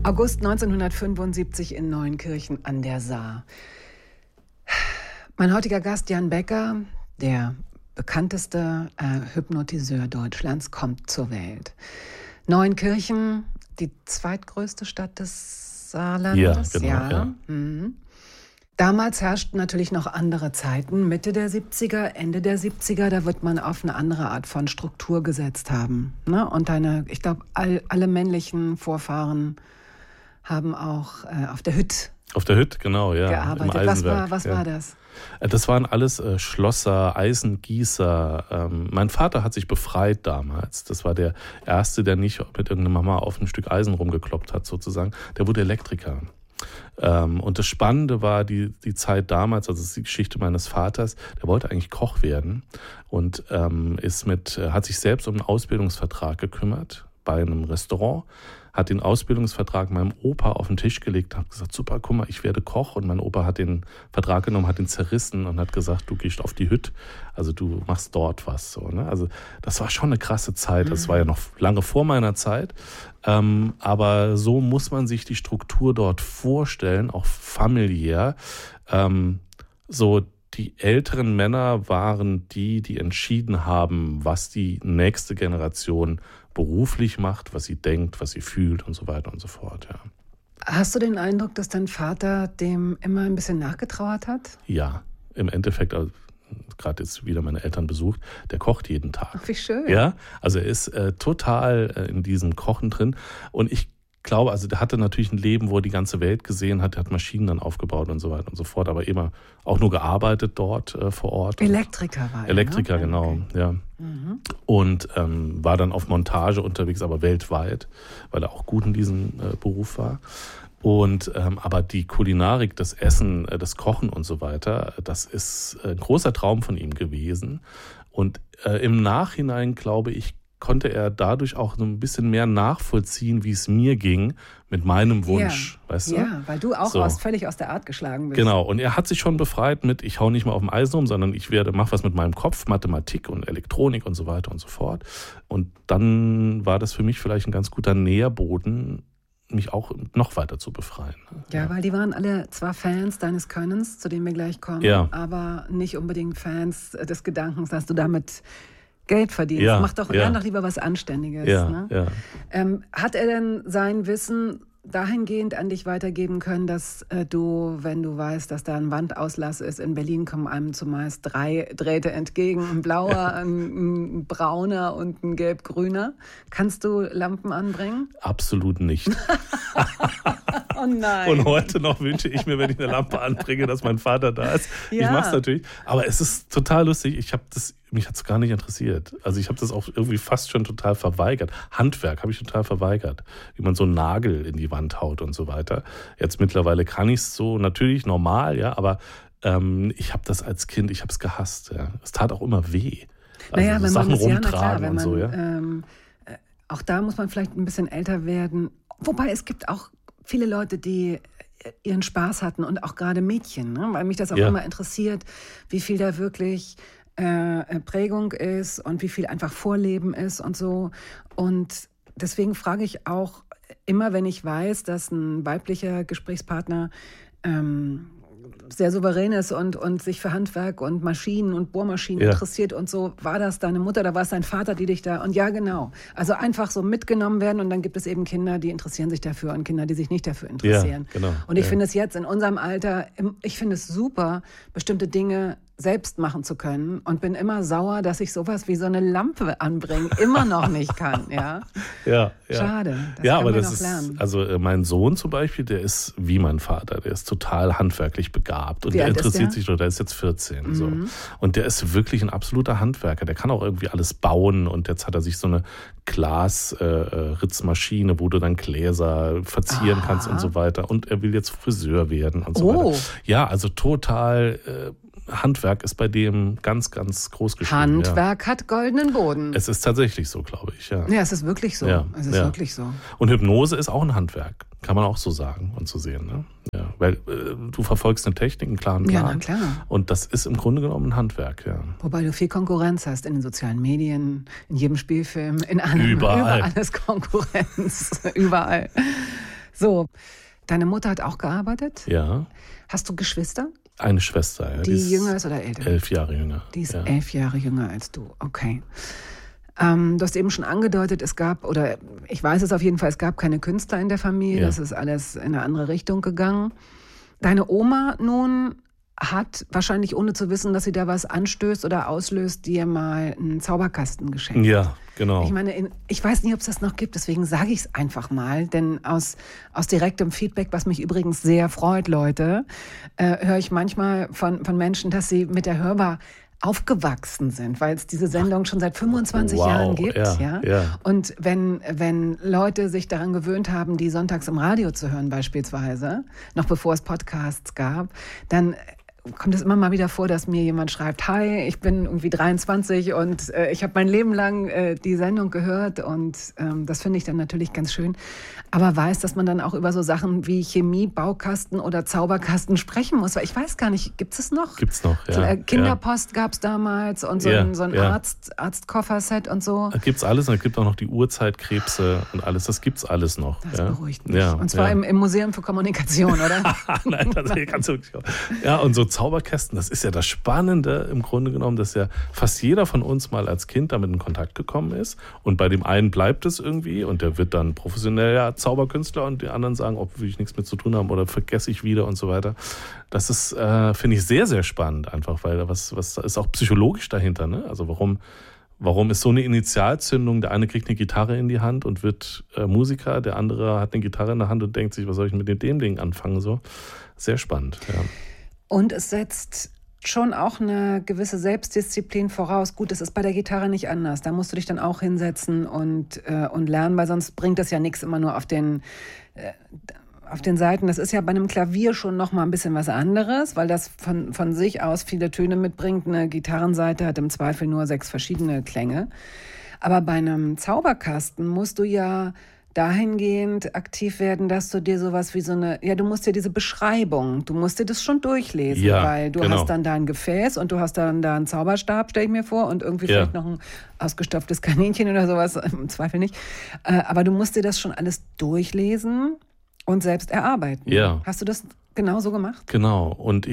August 1975 in Neuenkirchen an der Saar. Mein heutiger Gast Jan Becker, der bekannteste Hypnotiseur Deutschlands, kommt zur Welt. Neuenkirchen, die zweitgrößte Stadt des Saarlandes. Ja, genau. Ja. Mhm. Damals herrschten natürlich noch andere Zeiten, Mitte der 70er, Ende der 70er, da wird man auf eine andere Art von Struktur gesetzt haben. Ne? Und ich glaube, alle männlichen Vorfahren haben auch auf der Hütt genau, ja, gearbeitet. im Eisenwerk. Was war das? Das waren alles Schlosser, Eisengießer. Mein Vater hat sich befreit damals. Das war der Erste, der nicht mit irgendeiner Mama auf ein Stück Eisen rumgekloppt hat, sozusagen. Der wurde Elektriker. Und das Spannende war die Zeit damals, also das ist die Geschichte meines Vaters, der wollte eigentlich Koch werden und hat sich selbst um einen Ausbildungsvertrag gekümmert bei einem Restaurant, hat den Ausbildungsvertrag meinem Opa auf den Tisch gelegt und hat gesagt, super, guck mal, ich werde Koch. Und mein Opa hat den Vertrag genommen, hat ihn zerrissen und hat gesagt, du gehst auf die Hütte, also du machst dort was. So, ne? Also das war schon eine krasse Zeit, das war ja noch lange vor meiner Zeit. Aber so muss man sich die Struktur dort vorstellen, auch familiär. So die älteren Männer waren die entschieden haben, was die nächste Generation beruflich macht, was sie denkt, was sie fühlt und so weiter und so fort. Ja. Hast du den Eindruck, dass dein Vater dem immer ein bisschen nachgetrauert hat? Ja, im Endeffekt, also gerade jetzt wieder meine Eltern besucht, der kocht jeden Tag. Ach, wie schön. Ja, also er ist total in diesem Kochen drin und ich glaube, also der hatte natürlich ein Leben, wo er die ganze Welt gesehen hat, der hat Maschinen dann aufgebaut und so weiter und so fort, aber immer auch nur gearbeitet dort vor Ort. Elektriker war er, Elektriker, ne? genau, okay. Ja. Mhm. Und war dann auf Montage unterwegs, aber weltweit, weil er auch gut in diesem Beruf war. Und aber die Kulinarik, das Essen, das Kochen und so weiter, das ist ein großer Traum von ihm gewesen. Und im Nachhinein, glaube ich, konnte er dadurch auch so ein bisschen mehr nachvollziehen, wie es mir ging mit meinem Wunsch, weißt du? Ja, weil du auch völlig aus der Art geschlagen bist. Genau, und er hat sich schon befreit mit, ich hau nicht mal auf dem Eisen rum, sondern ich mach was mit meinem Kopf, Mathematik und Elektronik und so weiter und so fort. Und dann war das für mich vielleicht ein ganz guter Nährboden, mich auch noch weiter zu befreien. Ja, weil die waren alle zwar Fans deines Könnens, zu dem wir gleich kommen, aber nicht unbedingt Fans des Gedankens, dass du damit Geld verdienst. Ja, Mach doch lieber was Anständiges. Ja, ne? ja. Hat er denn sein Wissen dahingehend an dich weitergeben können, dass du, wenn du weißt, dass da ein Wandauslass ist, in Berlin kommen einem zumeist 3 Drähte entgegen, ein blauer, ein brauner und ein gelb-grüner. Kannst du Lampen anbringen? Absolut nicht. Oh nein. Und heute noch wünsche ich mir, wenn ich eine Lampe anbringe, dass mein Vater da ist. Ja. Ich mache es natürlich. Aber es ist total lustig. Mich hat es gar nicht interessiert. Also ich habe das auch irgendwie fast schon total verweigert. Handwerk habe ich total verweigert. Wie man so einen Nagel in die Wand haut und so weiter. Jetzt mittlerweile kann ich es so, natürlich normal, ja, aber ich habe das als Kind, ich habe es gehasst. Ja. Es tat auch immer weh. Also wenn Sachen man rumtragen und so, ja. Auch da muss man vielleicht ein bisschen älter werden. Wobei es gibt auch viele Leute, die ihren Spaß hatten und auch gerade Mädchen, ne? Weil mich das auch immer interessiert, wie viel da wirklich Prägung ist und wie viel einfach Vorleben ist und so. Und deswegen frage ich auch immer, wenn ich weiß, dass ein weiblicher Gesprächspartner sehr souverän ist und sich für Handwerk und Maschinen und Bohrmaschinen interessiert und so. War das deine Mutter oder war es dein Vater, die dich da... Und ja, genau. Also einfach so mitgenommen werden und dann gibt es eben Kinder, die interessieren sich dafür und Kinder, die sich nicht dafür interessieren. Ja, genau. Und ich finde es jetzt in unserem Alter, ich finde es super, bestimmte Dinge selbst machen zu können und bin immer sauer, dass ich sowas wie so eine Lampe anbringen immer noch nicht kann. Ja. Schade. Das kann man noch lernen. Also mein Sohn zum Beispiel, der ist wie mein Vater, der ist total handwerklich begabt und der interessiert sich, der ist jetzt 14. So. Und der ist wirklich ein absoluter Handwerker, der kann auch irgendwie alles bauen und jetzt hat er sich so eine Glasritzmaschine, wo du dann Gläser verzieren kannst und so weiter und er will jetzt Friseur werden und so weiter. Ja, also total... Handwerk ist bei dem ganz, ganz groß geschrieben. Handwerk hat goldenen Boden. Es ist tatsächlich so, glaube ich. Ja, es ist wirklich so. Es ist wirklich so. Und Hypnose ist auch ein Handwerk, kann man auch so sagen und so sehen. Ne? Ja, weil du verfolgst eine Technik, einen klaren Plan. Ja, na klar. Und das ist im Grunde genommen ein Handwerk. Ja. Wobei du viel Konkurrenz hast in den sozialen Medien, in jedem Spielfilm, in allem. Überall ist Konkurrenz. Überall. So, deine Mutter hat auch gearbeitet? Ja. Hast du Geschwister? Eine Schwester, ja. Die jünger ist oder älter? 11 Jahre jünger. Die ist 11 Jahre jünger als du, okay. Du hast eben schon angedeutet, ich weiß es auf jeden Fall, es gab keine Künstler in der Familie, das ist alles in eine andere Richtung gegangen. Deine Oma nun hat wahrscheinlich, ohne zu wissen, dass sie da was anstößt oder auslöst, dir mal einen Zauberkasten geschenkt. Ja, genau. Ich meine, ich weiß nicht, ob es das noch gibt, deswegen sage ich es einfach mal, denn aus direktem Feedback, was mich übrigens sehr freut, Leute, höre ich manchmal von Menschen, dass sie mit der Hörbar aufgewachsen sind, weil es diese Sendung schon seit 25 Jahren gibt. Ja. Und wenn Leute sich daran gewöhnt haben, die sonntags im Radio zu hören beispielsweise, noch bevor es Podcasts gab, dann kommt es immer mal wieder vor, dass mir jemand schreibt, hi, ich bin irgendwie 23 und ich habe mein Leben lang die Sendung gehört und das finde ich dann natürlich ganz schön. Aber weiß, dass man dann auch über so Sachen wie Chemie, Baukasten oder Zauberkasten sprechen muss. Weil ich weiß gar nicht, gibt es noch? Gibt's noch, ja. Kinderpost gab es damals und so ein Arztkofferset und so. Da gibt's alles und es gibt auch noch die Urzeitkrebse und alles. Das gibt's alles noch. Das beruhigt mich. Und zwar im Museum für Kommunikation, oder? Nein, das kannst du wirklich auch. Ja, und so Zauberkästen, das ist ja das Spannende im Grunde genommen, dass ja fast jeder von uns mal als Kind damit in Kontakt gekommen ist. Und bei dem einen bleibt es irgendwie und der wird dann professioneller Zauberkünstler und die anderen sagen, ob will ich nichts mit zu tun haben oder vergesse ich wieder und so weiter. Das ist, finde ich, sehr, sehr spannend einfach, weil was ist auch psychologisch dahinter, ne? Also warum ist so eine Initialzündung? Der eine kriegt eine Gitarre in die Hand und wird Musiker, der andere hat eine Gitarre in der Hand und denkt sich, was soll ich mit dem Ding anfangen? So. Sehr spannend, ja. Und es setzt schon auch eine gewisse Selbstdisziplin voraus. Gut, das ist bei der Gitarre nicht anders. Da musst du dich dann auch hinsetzen und lernen, weil sonst bringt das ja nichts immer nur auf den Seiten. Das ist ja bei einem Klavier schon noch mal ein bisschen was anderes, weil das von sich aus viele Töne mitbringt. Eine Gitarrenseite hat im Zweifel nur 6 verschiedene Klänge. Aber bei einem Zauberkasten musst du ja dahingehend aktiv werden, dass du dir sowas wie du musst dir diese Beschreibung, du musst dir das schon durchlesen, weil du hast dann da ein Gefäß und du hast dann da einen Zauberstab, stelle ich mir vor, und irgendwie vielleicht noch ein ausgestopftes Kaninchen oder sowas, im Zweifel nicht. Aber du musst dir das schon alles durchlesen und selbst erarbeiten. Ja. Hast du das genauso gemacht? Genau. Und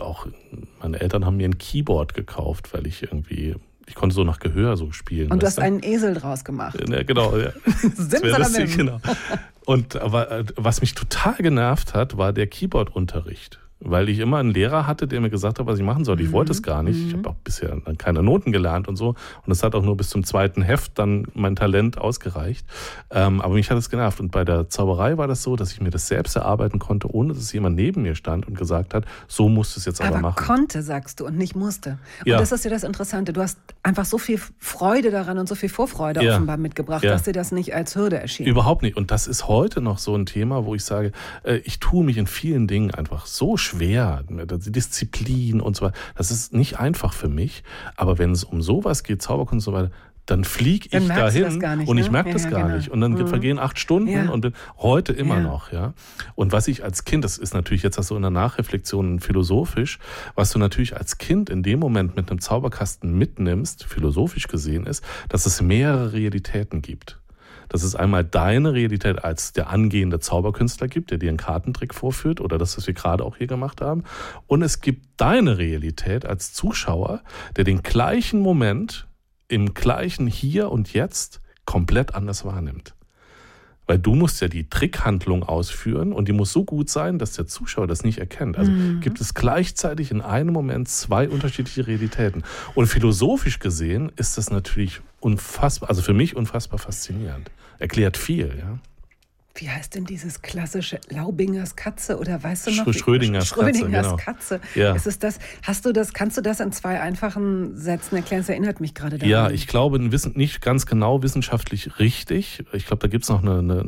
meine Eltern haben mir ein Keyboard gekauft, weil ich konnte so nach Gehör so spielen. Und du hast einen Esel draus gemacht. Ja, genau. Ja. Simsalabim. Genau. Und was mich total genervt hat, war der Keyboard-Unterricht. Weil ich immer einen Lehrer hatte, der mir gesagt hat, was ich machen soll. Ich wollte es gar nicht. Ich habe auch bisher dann keine Noten gelernt und so. Und es hat auch nur bis zum 2. Heft dann mein Talent ausgereicht. Aber mich hat es genervt. Und bei der Zauberei war das so, dass ich mir das selbst erarbeiten konnte, ohne dass jemand neben mir stand und gesagt hat, so musst du es jetzt aber machen. Aber konnte, sagst du, und nicht musste. Und das ist ja das Interessante. Du hast einfach so viel Freude daran und so viel Vorfreude offenbar mitgebracht, dass dir das nicht als Hürde erschien. Überhaupt nicht. Und das ist heute noch so ein Thema, wo ich sage, ich tue mich in vielen Dingen einfach so schwer, die Disziplin und so weiter. Das ist nicht einfach für mich. Aber wenn es um sowas geht, Zauberkunst und so weiter, dann fliege ich dahin und ich merke das gar nicht. Und dann vergehen 8 Stunden und bin heute immer noch. Ja. Und was ich als Kind, das ist natürlich jetzt so in der Nachreflexion philosophisch, was du natürlich als Kind in dem Moment mit einem Zauberkasten mitnimmst, philosophisch gesehen ist, dass es mehrere Realitäten gibt. Dass es einmal deine Realität als der angehende Zauberkünstler gibt, der dir einen Kartentrick vorführt oder das, was wir gerade auch hier gemacht haben. Und es gibt deine Realität als Zuschauer, der den gleichen Moment im gleichen Hier und Jetzt komplett anders wahrnimmt. Weil du musst ja die Trickhandlung ausführen und die muss so gut sein, dass der Zuschauer das nicht erkennt. Also gibt es gleichzeitig in einem Moment 2 unterschiedliche Realitäten. Und philosophisch gesehen ist das natürlich unfassbar, also für mich unfassbar faszinierend. Erklärt viel, ja. Wie heißt denn dieses klassische Laubingers Katze oder weißt du noch? Schrödingers Katze. Ja. Ist es das? Kannst du das in 2 einfachen Sätzen erklären? Das erinnert mich gerade daran. Ja, ich glaube nicht ganz genau wissenschaftlich richtig. Ich glaube, da gibt es noch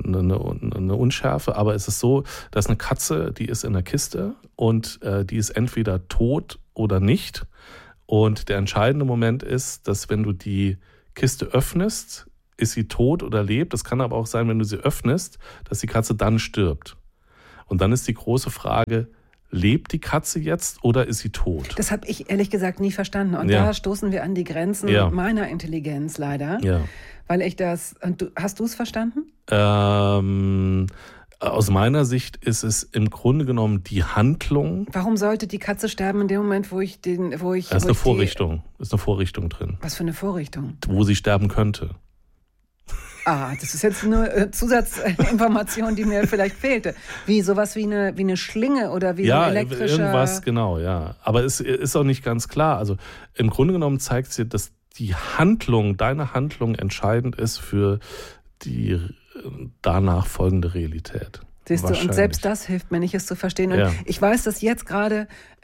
eine Unschärfe. Aber es ist so, dass eine Katze, die ist in einer Kiste und die ist entweder tot oder nicht. Und der entscheidende Moment ist, dass wenn du die Kiste öffnest, ist sie tot oder lebt. Das kann aber auch sein, wenn du sie öffnest, dass die Katze dann stirbt. Und dann ist die große Frage, lebt die Katze jetzt oder ist sie tot? Das habe ich ehrlich gesagt nie verstanden. Und da stoßen wir an die Grenzen meiner Intelligenz leider. Ja. Weil ich das... Und hast du es verstanden? Aus meiner Sicht ist es im Grunde genommen die Handlung. Warum sollte die Katze sterben in dem Moment, wo ich... Da ist eine Vorrichtung. Ist eine Vorrichtung drin. Was für eine Vorrichtung? Wo sie sterben könnte. Das ist jetzt eine Zusatzinformation, die mir vielleicht fehlte. Wie sowas wie eine Schlinge oder wie ein elektrischer... Ja, irgendwas, genau, ja. Aber es ist auch nicht ganz klar. Also im Grunde genommen zeigt es dir, dass die Handlung, deine Handlung entscheidend ist für die danach folgende Realität. Siehst du, und selbst das hilft mir nicht, es zu verstehen. Und ich weiß, dass jetzt gerade,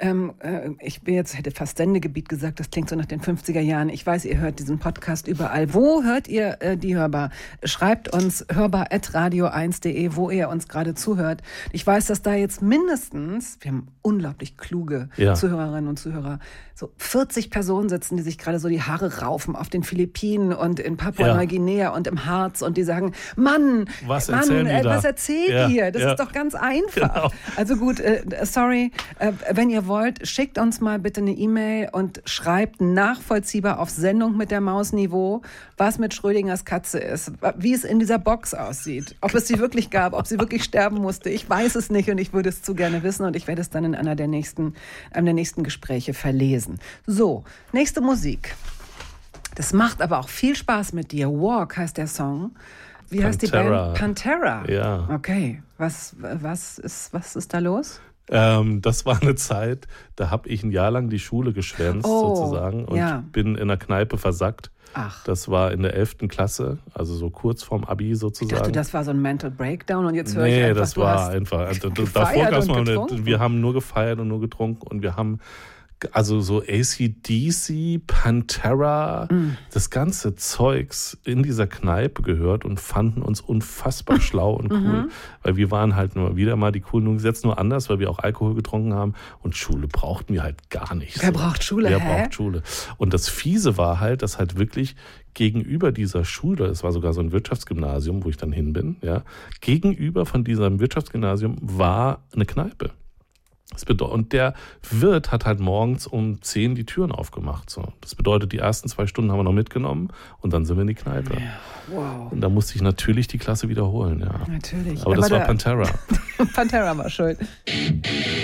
hätte fast Sendegebiet gesagt, das klingt so nach den 50er Jahren. Ich weiß, ihr hört diesen Podcast überall. Wo hört ihr die Hörbar? Schreibt uns hörbar@radio1.de, wo ihr uns gerade zuhört. Ich weiß, dass da jetzt mindestens, wir haben unglaublich kluge Zuhörerinnen und Zuhörer, so 40 Personen sitzen, die sich gerade so die Haare raufen auf den Philippinen und in Papua-Neuguinea und im Harz und die sagen, Mann, was erzählt ihr? Das ist doch ganz einfach. Genau. Also gut, sorry, wenn ihr wollt, schickt uns mal bitte eine E-Mail und schreibt nachvollziehbar auf Sendung mit der Maus-Niveau, was mit Schrödingers Katze ist, wie es in dieser Box aussieht, ob es sie wirklich gab, ob sie wirklich sterben musste. Ich weiß es nicht und ich würde es zu gerne wissen und ich werde es dann in einem der nächsten Gespräche verlesen. So, nächste Musik. Das macht aber auch viel Spaß mit dir. Walk heißt der Song. Wie heißt die Band? Pantera. Ja. Okay. Was ist da los? Das war eine Zeit, da habe ich ein Jahr lang die Schule geschwänzt sozusagen und bin in einer Kneipe versackt. Ach. Das war in der 11. Klasse, also so kurz vorm Abi sozusagen. Ich dachte, das war so ein Mental Breakdown und jetzt höre ich einfach, das war einfach. Davor gab es mal wir haben nur gefeiert und nur getrunken und wir haben also so AC/DC, Pantera, das ganze Zeugs in dieser Kneipe gehört und fanden uns unfassbar schlau und cool. Weil wir waren halt nur wieder mal die coolen Jungs, jetzt nur anders, weil wir auch Alkohol getrunken haben und Schule brauchten wir halt gar nicht. Wer braucht Schule? Wer braucht Schule? Und das Fiese war halt, dass halt wirklich gegenüber dieser Schule, es war sogar so ein Wirtschaftsgymnasium, wo ich dann hin bin, gegenüber von diesem Wirtschaftsgymnasium war eine Kneipe. Und der Wirt hat halt morgens um 10 die Türen aufgemacht. So. Das bedeutet, die ersten 2 Stunden haben wir noch mitgenommen und dann sind wir in die Kneipe. Ja, wow. Und da musste ich natürlich die Klasse wiederholen. Ja. Natürlich. Aber das war Pantera. Pantera war schuld.